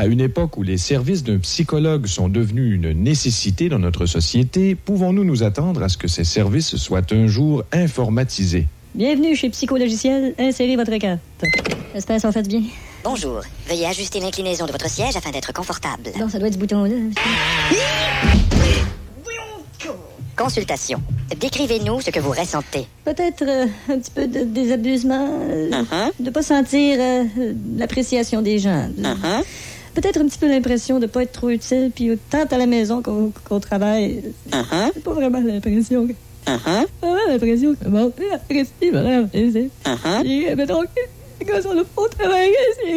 À une époque où les services d'un psychologue sont devenus une nécessité dans notre société, pouvons-nous nous attendre à ce que ces services soient un jour informatisés? Bienvenue chez Psychologiciel. Insérez votre carte. J'espère que ça fait bien. Bonjour. Veuillez ajuster l'inclinaison de votre siège afin d'être confortable. Non, ça doit être ce bouton-là. Consultation. Décrivez-nous ce que vous ressentez. Peut-être un petit peu de désabusement. De pas sentir l'appréciation des gens. Peut-être un petit peu l'impression de pas être trop utile, puis tant à la maison qu'on travaille. C'est pas vraiment l'impression que... Vraiment l'impression que... Bon, c'est vraiment... Mettons que... Quand on a pas travaillé,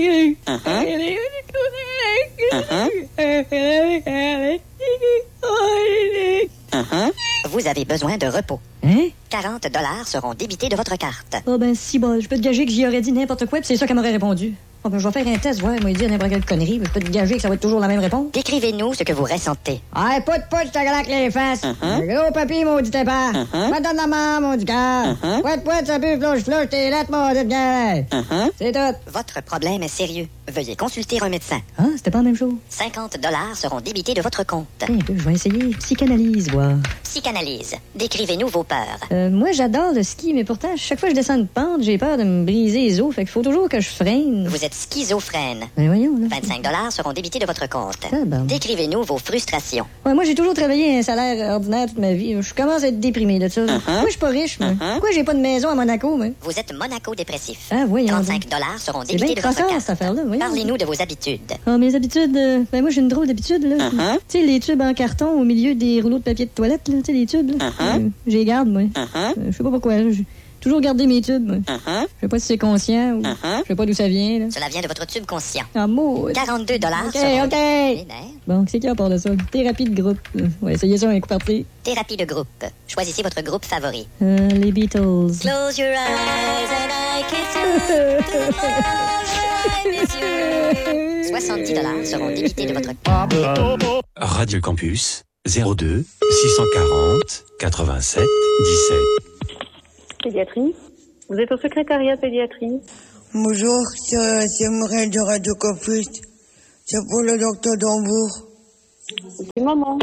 Vous avez besoin de repos. Hein? 40 $ seront débités de votre carte. Oh ben si, bon, je peux te gager que j'y aurais dit n'importe quoi, puis c'est ça qu'elle m'aurait répondu. Bon, ben, je vais faire un test, moi, dire n'importe quelle connerie, mais je peux te gager que ça va être toujours la même réponse. Décrivez-nous ce que vous ressentez. Ah, pas de je te glaque les fesses. Gros papier, maudit pas. Madame la maman, maudit cœur. Pouette, ça pue, flouche, tes lettres, maudit gueule. C'est tout. Votre problème est sérieux. Veuillez consulter un médecin. Ah, c'était pas la même chose. 50 $ seront débités de votre compte. Un peu, je vais essayer. Psychanalyse, voir. Psychanalyse. Décrivez-nous vos peurs. Moi, j'adore le ski, mais pourtant, chaque fois que je descends une pente, j'ai peur de me briser les os. Fait qu'il faut toujours que je freine. Vous êtes schizophrène. Ben voyons, là. 25 $ seront débités de votre compte. Ah, bon. Décrivez-nous vos frustrations. Ouais, moi, j'ai toujours travaillé un salaire ordinaire toute ma vie. Je commence à être déprimé de ça. Moi, je suis pas riche, moi. Pourquoi j'ai pas de maison à Monaco, moi? Vous êtes monaco-dépressif. Ah, voyons. 35 $ seront C'est débités bien de votre crossant, carte. cette affaire-là. Voyons. Parlez-nous de vos habitudes. Ah, mes habitudes, ben moi j'ai une drôle d'habitude, là. Tu sais, les tubes en carton au milieu des rouleaux de papier de toilette, là, tu sais, les tubes, là. J'y garde, moi. Je sais pas pourquoi, là. J'ai toujours gardé mes tubes, moi. Je sais pas si c'est conscient ou je sais pas d'où ça vient, là. Cela vient de votre tube conscient. Ah, mot. 42 $ OK. seront... Bon, c'est qui à part de ça? Thérapie de groupe. Ouais, essayez ça un coup parti. Thérapie de groupe. Choisissez votre groupe favori. Les Beatles. Close your eyes and I kiss you. Tomorrow I miss you. 70 $ seront débités de votre compte. Radio Campus 02 640 87 17. Pédiatrie. Vous êtes au secrétariat pédiatrie. Bonjour, c'est Muriel de Radio Campus. C'est pour le docteur Dambour. C'est maman.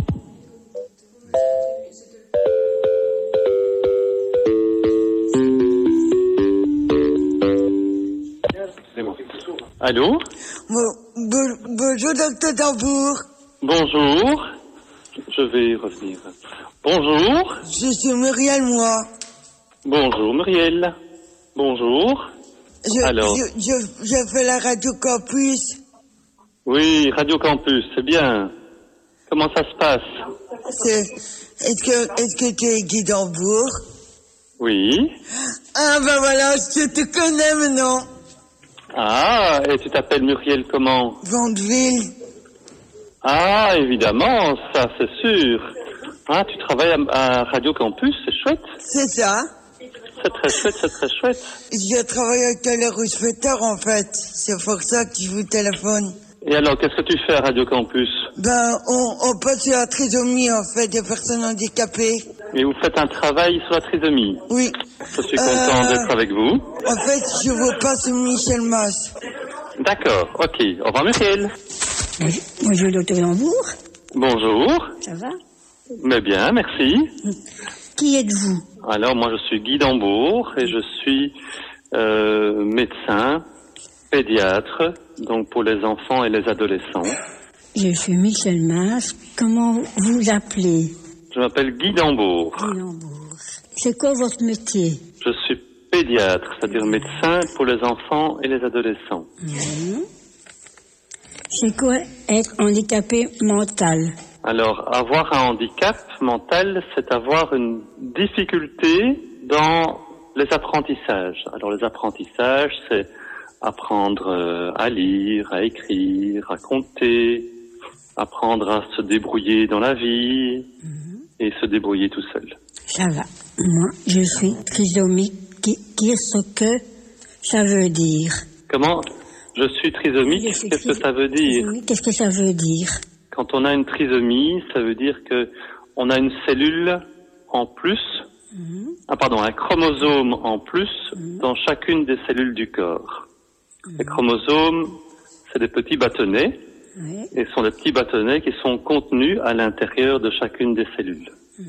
Allô? Bonjour, docteur Dambour. Bonjour. Je vais revenir. Bonjour. Je suis Muriel, moi. Bonjour, Muriel. Bonjour. Alors? Je fais la Radio Campus. Oui, Radio Campus, c'est bien. Comment ça se passe? Est-ce que tu es Guy Dambour? Oui. Ah, ben voilà, je te connais maintenant. Ah, et tu t'appelles Muriel comment? Vandeville. Ah, évidemment, ça c'est sûr. Ah, tu travailles à Radio Campus, c'est chouette. C'est ça. C'est très chouette, c'est très chouette. Je travaille avec le rouspéteur, en fait. C'est pour ça que je vous téléphone. Et alors, qu'est-ce que tu fais à Radio Campus? Ben, on passe sur la trisomie, en fait, des personnes handicapées. Et vous faites un travail sur la trisomie? Oui. Je suis content d'être avec vous. En fait, je vous passe Michel Mas. D'accord, ok. Au revoir, Muriel. Bonjour, docteur Dambour. Bonjour. Ça va? Mais bien, merci. Qui êtes-vous? Alors, moi, je suis Guy Dambour et je suis médecin, pédiatre, donc pour les enfants et les adolescents. Je suis Michel Mas. Comment vous appelez? Je m'appelle Guy Dambour. Guy Dambour. C'est quoi votre métier? Je suis pédiatre, c'est-à-dire médecin pour les enfants et les adolescents. C'est quoi être handicapé mental? Alors, avoir un handicap mental, c'est avoir une difficulté dans les apprentissages. Alors, les apprentissages, c'est apprendre à lire, à écrire, à compter, apprendre à se débrouiller dans la vie et se débrouiller tout seul. Ça va. Moi, je suis trisomique. Qu'est-ce que ça veut dire? Comment? Je suis trisomique. Qu'est-ce que ça veut dire? Qu'est-ce que ça veut dire? Quand on a une trisomie, ça veut dire que on a une cellule en plus, un chromosome en plus dans chacune des cellules du corps. Les chromosomes, c'est des petits bâtonnets Oui. Et ce sont des petits bâtonnets qui sont contenus à l'intérieur de chacune des cellules.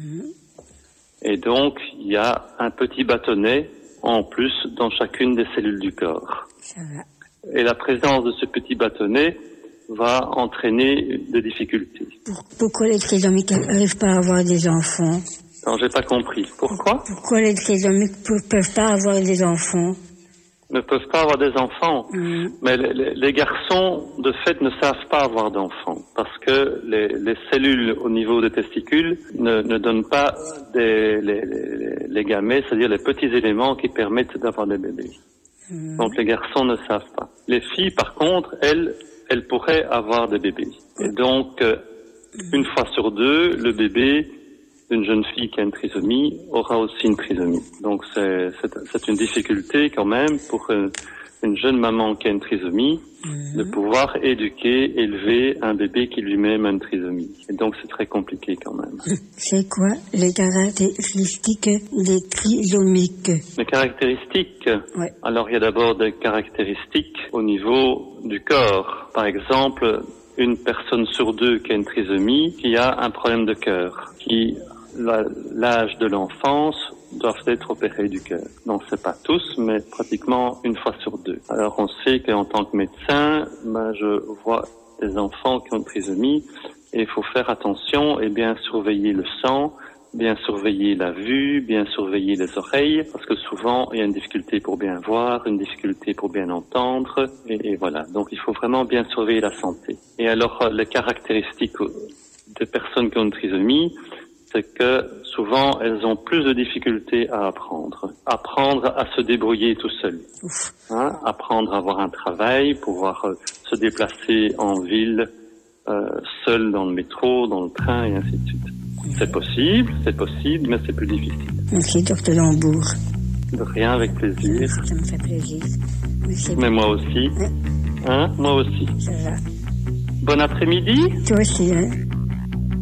Et donc, il y a un petit bâtonnet en plus dans chacune des cellules du corps. Ça va. Et la présence de ce petit bâtonnet va entraîner des difficultés. Pourquoi les trisomiques n'arrivent pas à avoir des enfants? Alors, j'ai pas compris. Pourquoi Pourquoi les trisomiques ne peuvent pas avoir des enfants? ne peuvent pas avoir des enfants. Mais les garçons, de fait, ne savent pas avoir d'enfants parce que les cellules au niveau des testicules ne donnent pas les gamètes, c'est-à-dire les petits éléments qui permettent d'avoir des bébés. Donc les garçons ne savent pas. Les filles, par contre, elles pourraient avoir des bébés. Et donc, une fois sur deux, le bébé d'une jeune fille qui a une trisomie aura aussi une trisomie. Donc c'est une difficulté quand même pour une jeune maman qui a une trisomie de pouvoir éduquer, élever un bébé qui lui-même a une trisomie. Et donc c'est très compliqué quand même. C'est quoi les caractéristiques des trisomiques? Les caractéristiques? Oui. Alors il y a d'abord des caractéristiques au niveau du corps. Par exemple, une personne sur deux qui a une trisomie, qui a un problème de cœur, qui l'âge de l'enfance doivent être opérés du cœur. Donc c'est pas tous, mais pratiquement une fois sur deux. Alors on sait qu'en tant que médecin, je vois des enfants qui ont une trisomie et il faut faire attention et bien surveiller le sang, bien surveiller la vue, bien surveiller les oreilles, parce que souvent il y a une difficulté pour bien voir, une difficulté pour bien entendre, et voilà. Donc il faut vraiment bien surveiller la santé. Et alors les caractéristiques des personnes qui ont une trisomie, c'est que souvent, elles ont plus de difficultés à apprendre. Apprendre à se débrouiller tout seul. Apprendre à avoir un travail, pouvoir se déplacer en ville, seul dans le métro, dans le train, et ainsi de suite. C'est possible, mais c'est plus difficile. Merci, Dr Lambourg. De rien, avec plaisir. Ça me fait plaisir. Merci. Mais moi aussi. Oui. Moi aussi. Ça va. Bon après-midi. Toi aussi, hein.